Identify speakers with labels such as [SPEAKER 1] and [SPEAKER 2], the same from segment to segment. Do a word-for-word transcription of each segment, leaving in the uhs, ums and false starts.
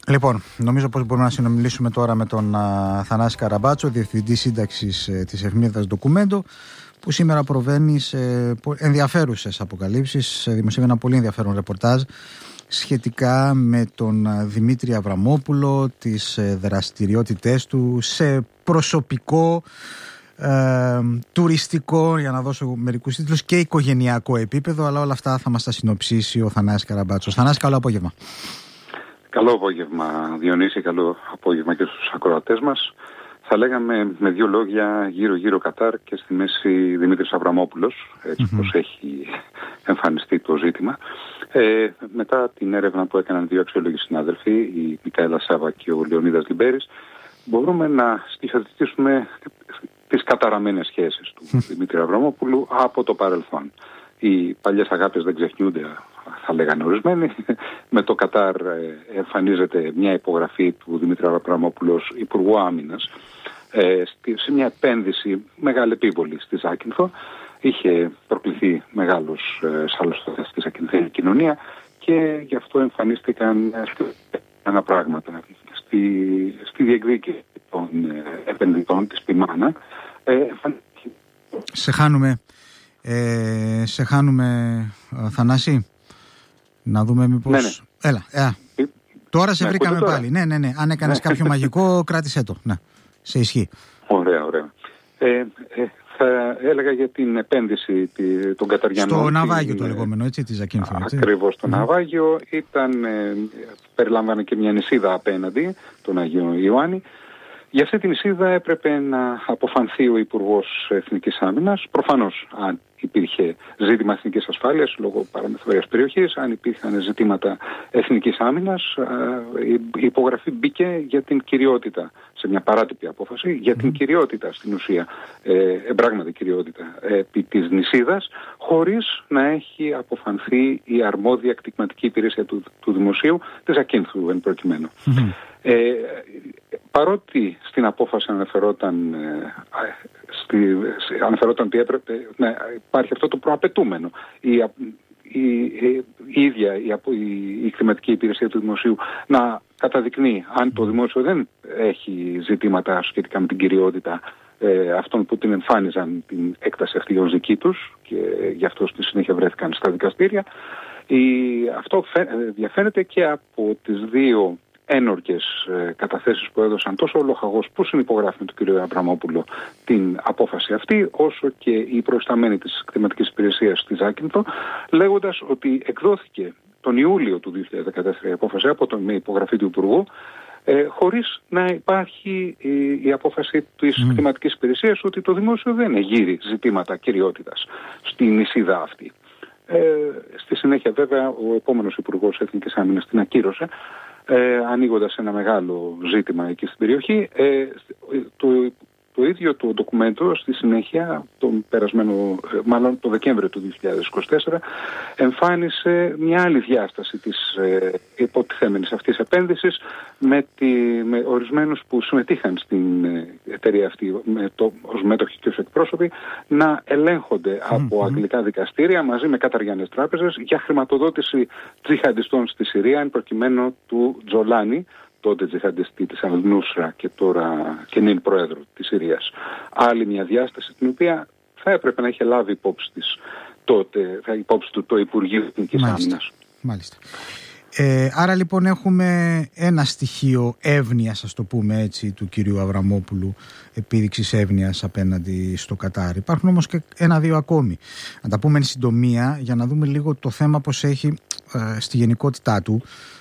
[SPEAKER 1] Λοιπόν, νομίζω πως μπορούμε να συνομιλήσουμε τώρα με τον α, Θανάση Καραμπάτσο, Διευθυντή Σύνταξης ε, της εφημερίδας Ντοκουμέντο, που σήμερα προβαίνει σε ενδιαφέρουσες αποκαλύψεις, δημοσίευε ένα πολύ ενδιαφέρον ρεπορτάζ σχετικά με τον Δημήτρη Αβραμόπουλο, τις δραστηριότητές του σε προσωπικό, ε, τουριστικό, για να δώσω μερικούς τίτλους, και οικογενειακό επίπεδο, αλλά όλα αυτά θα μας τα συνοψίσει ο Θανάσης Καραμπάτσος. Θανάση, καλό απόγευμα.
[SPEAKER 2] Καλό απόγευμα, Διονύση, καλό απόγευμα και στους ακροατές μας. Θα λέγαμε με δύο λόγια γύρω-γύρω Κατάρ και στη μέση Δημήτρης Αβραμόπουλος, έτσι mm-hmm. πως έχει εμφανιστεί το ζήτημα. Ε, μετά την έρευνα που έκαναν δύο αξιόλογοι συνάδελφοι, η Μικαέλα Σάβα και ο Λεωνίδας Λιμπέρης, μπορούμε να στοιχειοθετήσουμε τις καταραμένες σχέσεις του mm. Δημήτρη Αβραμόπουλου από το παρελθόν. Οι παλιές αγάπες δεν ξεχνιούνται, θα λέγανε ορισμένοι. Με το Κατάρ εμφανίζεται μια υπογραφή του Δημήτρη Αβραμόπουλου ως Υπουργού Άμυνας σε μια επένδυση μεγάλη επίβολη στη Ζάκυνθο. Είχε προκληθεί μεγάλος σάλος στη Ζακυνθένη κοινωνία και γι' αυτό εμφανίστηκαν ένα πράγματα στη, στη διεκδίκηση των επενδυτών της Πιμάνα.
[SPEAKER 1] Σε χάνουμε, ε, σε χάνουμε Θανάση. Να δούμε μήπως...
[SPEAKER 2] Ναι, ναι.
[SPEAKER 1] Έλα, ε, τώρα σε
[SPEAKER 2] ναι,
[SPEAKER 1] βρήκαμε
[SPEAKER 2] τώρα.
[SPEAKER 1] πάλι. Ναι, ναι, ναι. Αν έκανες ναι. κάποιο μαγικό, κράτησέ το. Ναι, σε ισχύει.
[SPEAKER 2] Ωραία, ωραία. Ε, ε, θα έλεγα για την επένδυση των Καταριανών.
[SPEAKER 1] Στο ναυάγιο το λεγόμενο, έτσι, τη Ζακύνθου.
[SPEAKER 2] Ακριβώς, το mm. ναυάγιο ήταν, ε, περιλάμβανε και μια νησίδα απέναντι, τον Αγίο Ιωάννη. Για αυτή την νησίδα έπρεπε να αποφανθεί ο Υπουργός Εθνικής Άμυνας. Προφανώς, αν υπήρχε ζήτημα εθνικής ασφάλειας λόγω παραμεθόριας περιοχής, αν υπήρχαν ζητήματα εθνικής άμυνας, η υπογραφή μπήκε για την κυριότητα, σε μια παράτυπη απόφαση, για την κυριότητα στην ουσία, εμπράγματη κυριότητα επί της νησίδας, χωρίς να έχει αποφανθεί η αρμόδια κτηματική υπηρεσία του, του Δημοσίου της Ζακύνθου εν προκειμένου. Mm-hmm. Ε, παρότι στην απόφαση αναφερόταν, ε, στη, αναφερόταν ότι έπρεπε να υπάρχει αυτό το προαπαιτούμενο, η, η, η, η ίδια η, η, η κτηματική υπηρεσία του Δημοσίου να καταδεικνύει αν το Δημόσιο δεν έχει ζητήματα σχετικά με την κυριότητα ε, αυτών που την εμφάνιζαν την έκταση αυτή ως δική τους, και γι' αυτό στη συνέχεια βρέθηκαν στα δικαστήρια. Η, αυτό φαι, διαφαίνεται και από τις δύο ένορκες ε, καταθέσεις που έδωσαν τόσο ο λοχαγός που συνυπογράφει με τον κ. Αβραμόπουλο την απόφαση αυτή, όσο και η προϊσταμένη της κτηματικής υπηρεσίας στη Ζάκυνθο, λέγοντας ότι εκδόθηκε τον Ιούλιο του δύο χιλιάδες δεκατέσσερα η απόφαση από τον, με υπογραφή του Υπουργού, ε, χωρίς να υπάρχει η, η απόφαση της mm. κτηματικής υπηρεσίας ότι το Δημόσιο δεν εγείρει ζητήματα κυριότητας στην νησίδα αυτή. Ε, στη συνέχεια βέβαια ο επόμενος Υπουργός Εθνικής Άμυνας την ακύρωσε, Ε, ανοίγοντας ένα μεγάλο ζήτημα εκεί στην περιοχή. Ε, το, το ίδιο το ντοκουμέντο στη συνέχεια, τον περασμένο, μάλλον το Δεκέμβριο του δύο χιλιάδες είκοσι τέσσερα, εμφάνισε μια άλλη διάσταση της ε, υποτιθέμενης αυτής επένδυσης με, τη, με ορισμένους που συμμετείχαν στην ε, εταιρεία αυτή με το, ως μέτοχοι και ως εκπρόσωποι να ελέγχονται mm-hmm. από αγγλικά δικαστήρια μαζί με καταριανές τράπεζες για χρηματοδότηση τζιχαντιστών στη Συρία, εν προκειμένου του Τζολάνι, τότε τζιχαντιστή της Αλνούσρα και τώρα και νυν πρόεδρο της Συρίας. Άλλη μια διάσταση την οποία θα έπρεπε να είχε λάβει υπόψη της τότε, θα υπόψη του το Υπουργείο Εθνικής Άμυνας.
[SPEAKER 1] Μάλιστα. Ε, άρα λοιπόν έχουμε ένα στοιχείο εύνοιας, ας το πούμε έτσι, του κυρίου Αβραμόπουλου, επίδειξης εύνοιας απέναντι στο Κατάρ. Υπάρχουν όμως και ένα-δύο ακόμη. Να τα πούμε εν συντομία για να δούμε λίγο το θέμα πως έχει ε, στη γενικότητά του.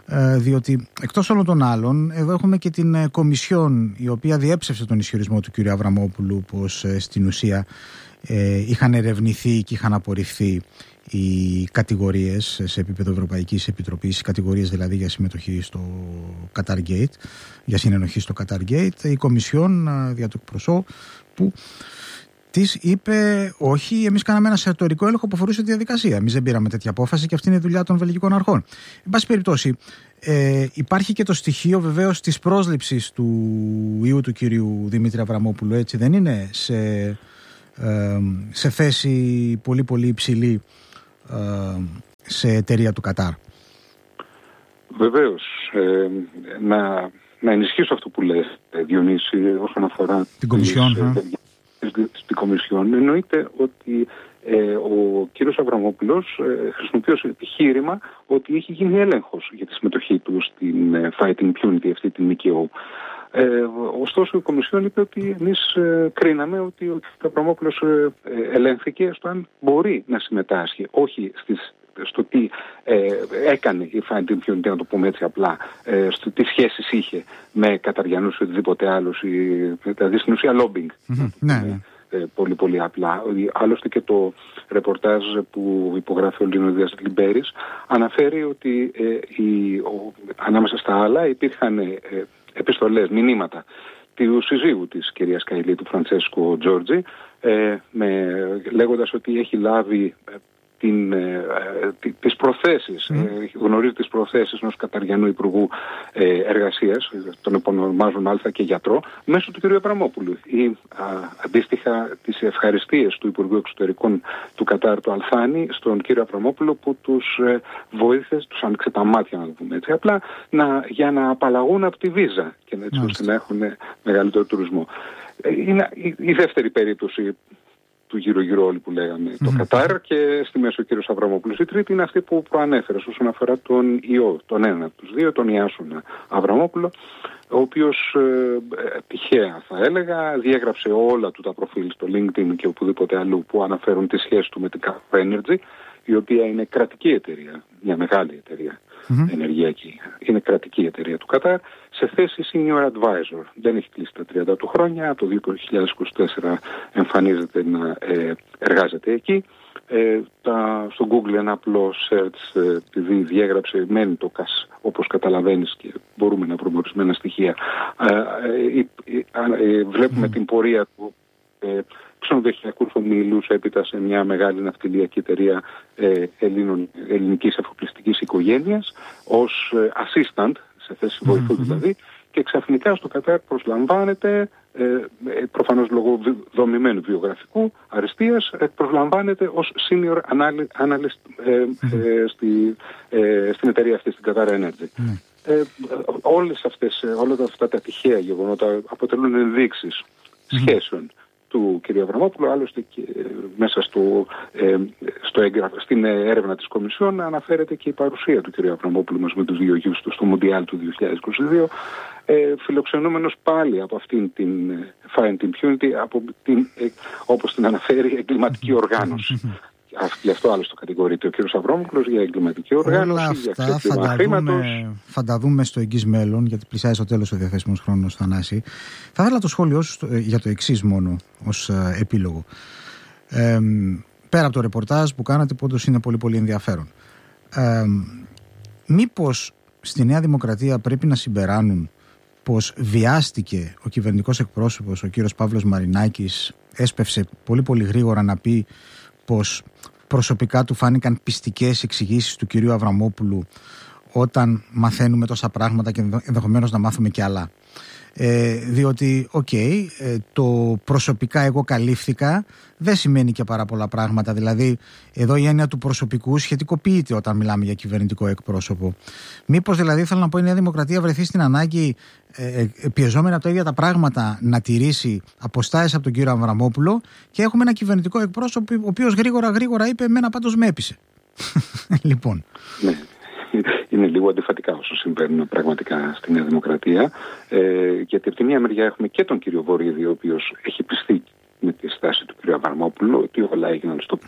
[SPEAKER 1] Διότι εκτός όλων των άλλων, εδώ έχουμε και την Κομισιόν, η οποία διέψευσε τον ισχυρισμό του κ. Αβραμόπουλου πως ε, στην ουσία ε, είχαν ερευνηθεί και είχαν απορριφθεί οι κατηγορίες σε επίπεδο Ευρωπαϊκής Επιτροπής, οι κατηγορίες δηλαδή για συμμετοχή στο Qatar Gate, για συνενοχή στο Qatar Gate. Η Κομισιόν δια του εκπροσώπου της είπε όχι, εμείς κάναμε ένα εσωτερικό έλεγχο που αφορούσε τη διαδικασία. Εμείς δεν πήραμε τέτοια απόφαση και αυτή είναι η δουλειά των βελγικών αρχών. Εν πάση περιπτώσει, ε, υπάρχει και το στοιχείο βεβαίως της πρόσληψης του ιού του κυρίου Δημήτρη Αβραμόπουλου, έτσι δεν είναι, σε, ε, σε θέση πολύ πολύ υψηλή ε, σε εταιρεία του Κατάρ.
[SPEAKER 2] Βεβαίως. ε, να, να ενισχύσω αυτό που λες, Διονύση, όσον αφορά
[SPEAKER 1] την Κομισιόν.
[SPEAKER 2] Στην Κομισιόν. Εννοείται ότι ε, ο κύριος Αβραμόπουλος ε, χρησιμοποιεί ως επιχείρημα ότι έχει γίνει έλεγχος για τη συμμετοχή του στην ε, Fighting Impunity, αυτή την ΜΚΟ. Ε, ωστόσο η Κομισιόν είπε ότι εμείς ε, κρίναμε ότι ο κ. Αβραμόπουλος ε, ε, ελέγχθηκε στο αν μπορεί να συμμετάσχει, όχι στις, στο τι ε, έκανε η Fighting Impunity, να το πούμε έτσι απλά, ε, στο τι σχέσεις είχε με καταριανούς ή οτιδήποτε άλλο, δηλαδή στην ουσία lobbying.
[SPEAKER 1] Mm-hmm. Ναι, ναι.
[SPEAKER 2] Ε, πολύ πολύ απλά. Άλλωστε και το ρεπορτάζ που υπογράφει ο Λεωνίδας Λιμπέρης αναφέρει ότι ε, η, ο, ανάμεσα στα άλλα υπήρχαν ε, επιστολές, μηνύματα του συζύγου της κυρίας Καηλή, του Φραντσέσκο Τζόρτζι, ε, με, λέγοντας ότι έχει λάβει ε, την, ε, ε, τις προθέσεις, mm. ε, γνωρίζει τις προθέσεις ενός καταριανού Υπουργού ε, Εργασίας, τον επωνομάζουν Αλφα και γιατρό, μέσω του κ. Αβραμόπουλου. Ή α, αντίστοιχα τις ευχαριστίες του Υπουργού Εξωτερικών του Κατάρ, του Αλθάνη, στον κ. Αβραμόπουλο, που τους ε, βοήθησε, τους άνοιξε τα μάτια, να το πούμε έτσι απλά, να, για να απαλλαγούν από τη βίζα και έτσι ώστε να έχουν μεγαλύτερο τουρισμό. Ε, είναι η, η δεύτερη περίπτωση του γύρω-γύρω όλοι που λέγαμε, mm-hmm. το Κατάρ, και στη μέση ο κύριος Αβραμόπουλος. Η τρίτη είναι αυτή που προανέφερε όσον αφορά τον ιό, τον ένα από τους δύο, τον Ιάσονα Αβραμόπουλο, ο οποίος ε, τυχαία θα έλεγα διέγραψε όλα του τα προφίλ στο LinkedIn και οπουδήποτε αλλού που αναφέρουν τη σχέση του με την Qatar Energy, η οποία είναι κρατική εταιρεία, μια μεγάλη εταιρεία mm-hmm. ενεργειακή. Είναι κρατική εταιρεία του Κατάρ, σε θέση senior advisor. Δεν έχει κλείσει τα τριάντα του χρόνια, το δύο χιλιάδες είκοσι τέσσερα εμφανίζεται να ε, εργάζεται εκεί. Ε, τα, στο Google ένα απλό search, ε, επειδή διέγραψε μένει το ΚΑΣ, όπως καταλαβαίνεις, και μπορούμε να βρούμε ορισμένα στοιχεία. Ε, ε, ε, ε, ε, βλέπουμε mm. την πορεία του ε, ξενοδοχειακούς ομίλους, έπειτα σε μια μεγάλη ναυτιλιακή εταιρεία ε, Ελλήνων, ελληνικής εφοπλιστικής οικογένειας, ως ε, assistant, σε θέση βοηθού mm-hmm. δηλαδή, και ξαφνικά στο Κατάρ προσλαμβάνεται, ε, προφανώς λόγω δομημένου βιογραφικού αριστείας, ε, προσλαμβάνεται ως senior analyst ε, ε, στη, ε, στην εταιρεία αυτή, στην Qatar Energy. Mm. Ε, όλες αυτές, όλα αυτά τα τυχαία γεγονότα αποτελούν ενδείξεις mm. σχέσεων του κ. Αβραμόπουλου, άλλωστε και μέσα στο, ε, στο έγγραφο, στην έρευνα της Κομισιόν αναφέρεται και η παρουσία του κ. Αβραμόπουλου μας με τους δύο γιους του στο Μουντιάλ του δύο χιλιάδες είκοσι δύο, ε, φιλοξενούμενος πάλι από αυτήν την Fighting Impunity, από την, ε, όπως την αναφέρει, εγκληματική οργάνωση. Γι' αυτό άλλωστε το κατηγορείται ο κ. Αβραμόπουλος για εγκληματική οργάνωση.
[SPEAKER 1] Όλα αυτά θα τα, δούμε, θα τα δούμε στο εγγύς μέλλον, γιατί πλησιάζει στο τέλος ο διαθέσιμος χρόνος, Θανάση. Θα ήθελα το σχόλιο σου για το εξής μόνο ως ε, επίλογο. Ε, πέρα από το ρεπορτάζ που κάνατε, που όντως είναι πολύ πολύ ενδιαφέρον. Ε, μήπως στη Νέα Δημοκρατία πρέπει να συμπεράνουν πως βιάστηκε ο κυβερνητικός εκπρόσωπος, ο κύριος Παύλος Μαρινάκης, έσπευσε πολύ πολύ γρήγορα να πει πως προσωπικά του φάνηκαν πιστικές εξηγήσεις του κυρίου Αβραμόπουλου όταν μαθαίνουμε τόσα πράγματα και ενδεχομένως να μάθουμε κι άλλα. Ε, διότι, οκ, okay, ε, το προσωπικά εγώ καλύφθηκα δεν σημαίνει και πάρα πολλά πράγματα. Δηλαδή, εδώ η έννοια του προσωπικού σχετικοποιείται όταν μιλάμε για κυβερνητικό εκπρόσωπο. Μήπως δηλαδή, θέλω να πω, η Νέα Δημοκρατία βρεθεί στην ανάγκη, ε, ε, πιεζόμενα από τα ίδια τα πράγματα, να τηρήσει αποστάσεις από τον κύριο Αβραμόπουλο, και έχουμε ένα κυβερνητικό εκπρόσωπο ο οποίος γρήγορα γρήγορα είπε: εμένα πάντως με έπεισε. Λοιπόν.
[SPEAKER 2] Ναι. Είναι λίγο αντιφατικά όσο συμβαίνουν πραγματικά στη Νέα Δημοκρατία, ε, γιατί από τη μία μεριά έχουμε και τον κύριο Βορίδη, ο οποίος έχει πιστεί με τη στάση του κύριου Αβραμόπουλου ότι όλα έγιναν στο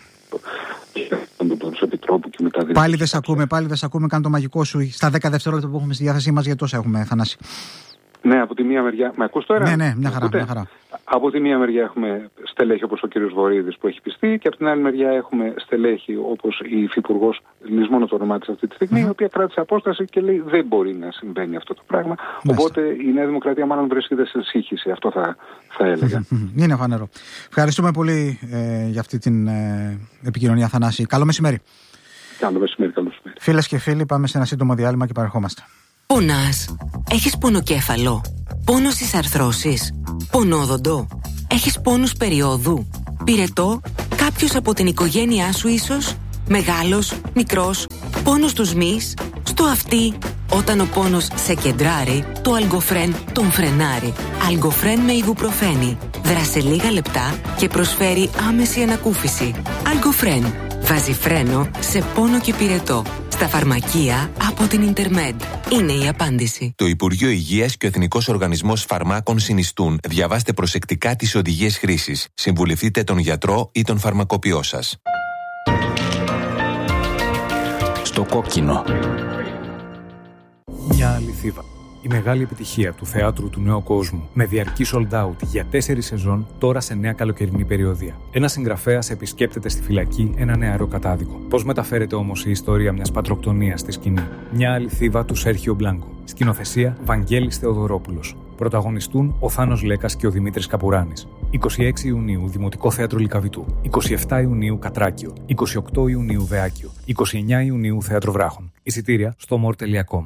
[SPEAKER 2] επιτρόπου και μετά...
[SPEAKER 1] Πάλι δεν σε ακούμε, πάλι δεν σε ακούμε, κάνε το μαγικό σου στα δέκα δευτερόλεπτα που έχουμε στη διάθεσή μας, γιατί τόσα έχουμε, Θανάση.
[SPEAKER 2] Ναι, από τη μία μεριά... Με ακούς τώρα?
[SPEAKER 1] Ναι, ναι, μια χαρά, μια χαρά.
[SPEAKER 2] Από τη μία μεριά έχουμε στελέχη όπως ο κύριος Βορίδης που έχει πιστεί, και από την άλλη μεριά έχουμε στελέχη όπως η υφυπουργός, λησμόνο το όνομά της αυτή τη στιγμή, mm-hmm. η οποία κράτησε απόσταση και λέει δεν μπορεί να συμβαίνει αυτό το πράγμα. Mm-hmm. Οπότε η Νέα Δημοκρατία μάλλον βρίσκεται σε σύγχυση, αυτό θα, θα έλεγα.
[SPEAKER 1] Mm-hmm. Είναι φανερό. Ευχαριστούμε πολύ ε, για αυτή την ε, επικοινωνία, Θανάση. Καλό μεσημέρι.
[SPEAKER 2] Καλό μεσημέρι, καλό μεσημέρι.
[SPEAKER 1] Φίλες και φίλοι, πάμε σε ένα σύντομο διάλειμμα και παρερχόμαστε.
[SPEAKER 3] Πονάς? Έχεις πονοκέφαλο? Πόνο στις αρθρώσεις? Πονόδοντο? Έχεις πόνους περιόδου? Πυρετό? Κάποιος από την οικογένειά σου ίσως? Μεγάλος? Μικρός? Πόνος στους μυς? Στο αυτί? Όταν ο πόνος σε κεντράρει, το Algofren τον φρενάρει. Algofren με ιβουπροφένη. Δράσε λίγα λεπτά και προσφέρει άμεση ανακούφιση. Algofren βάζει φρένο σε πόνο και πυρετό. Στα φαρμακεία από την Intermed. Είναι η απάντηση.
[SPEAKER 4] Το Υπουργείο Υγείας και ο Εθνικός Οργανισμός Φαρμάκων συνιστούν. Διαβάστε προσεκτικά τις οδηγίες χρήσης. Συμβουλευτείτε τον γιατρό ή τον φαρμακοποιό σας.
[SPEAKER 5] Στο κόκκινο. Μια αληθίδα. Η μεγάλη επιτυχία του θεάτρου του νέου κόσμου, με διαρκή sold out για τέσσερις σεζόν, τώρα σε νέα καλοκαιρινή περιοδία. Ένας συγγραφέας επισκέπτεται στη φυλακή ένα νεαρό κατάδικο. Πώς μεταφέρεται όμως η ιστορία μιας πατροκτονίας στη σκηνή? Μια αληθίδα του Σέρχιο Μπλάνκο. Σκηνοθεσία Βαγγέλης Θεοδωρόπουλος. Πρωταγωνιστούν ο Θάνος Λέκας και ο Δημήτρης Καπουράνης. είκοσι έξι Ιουνίου Δημοτικό Θέατρο Λυκαβητού. είκοσι επτά Ιουνίου Κατράκιο. είκοσι οκτώ Ιουνίου Βεάκιο. είκοσι εννέα Ιουνίου Θέατρο Βράχων. Εισιτήρια στο μορ τελεία κομ.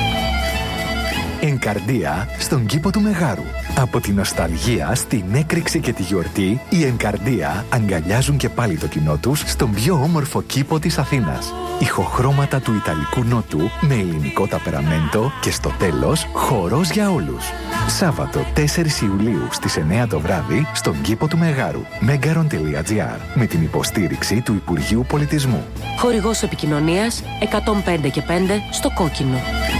[SPEAKER 6] Ενκαρδία στον κήπο του Μεγάρου. Από τη νοσταλγία στην έκρηξη και τη γιορτή, οι Ενκαρδία αγκαλιάζουν και πάλι το κοινό τους στον πιο όμορφο κήπο της Αθήνας. Ηχοχρώματα του Ιταλικού Νότου με ελληνικό ταπεραμέντο και στο τέλος χορός για όλους. Σάββατο τέσσερις Ιουλίου στις εννέα το βράδυ στον κήπο του Μεγάρου. Megaron τελεία gr με την υποστήριξη του Υπουργείου Πολιτισμού.
[SPEAKER 7] Χορηγός επικοινωνίας εκατόν πέντε και πέντε στο κόκκινο.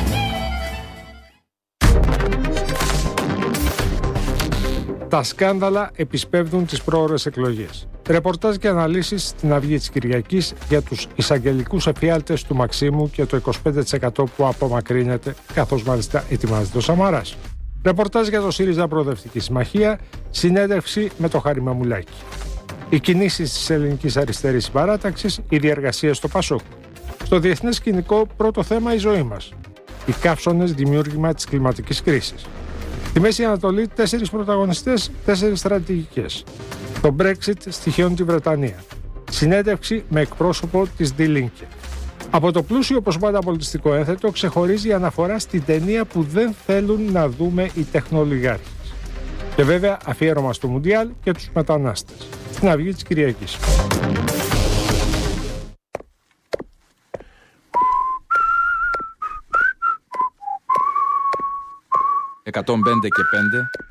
[SPEAKER 8] Τα σκάνδαλα επισπεύδουν τις πρόωρες εκλογές. Ρεπορτάζ και αναλύσεις στην Αυγή της Κυριακής για τους εισαγγελικούς εφιάλτες του Μαξίμου και το είκοσι πέντε τοις εκατό που απομακρύνεται, καθώς μάλιστα ετοιμάζεται ο Σαμαράς. Ρεπορτάζ για το ΣΥΡΙΖΑ Προοδευτική Συμμαχία, συνέντευξη με το Χάρη Μαμουλάκη. Οι κινήσεις της ελληνικής αριστερής συμπαράταξης, οι διεργασίες στο Πασόκ. Στο διεθνές σκηνικό, πρώτο θέμα η ζωή μας. Οι καύσωνες δημιούργημα της κλιματικής κρίσης. Στη Μέση Ανατολή, τέσσερις πρωταγωνιστές, τέσσερις στρατηγικές. Το Brexit στοιχειώνει τη Βρετανία. Συνέντευξη με εκπρόσωπο της Die Linke. Από το πλούσιο, όπως πάντα, πολιτιστικό ένθετο ξεχωρίζει η αναφορά στην ταινία που δεν θέλουν να δούμε οι τεχνολιγάρχες. Και βέβαια αφιέρωμα στο Μουντιάλ και τους μετανάστες. Στην Αυγή της Κυριακής.
[SPEAKER 5] εκατόν πέντε και πέντε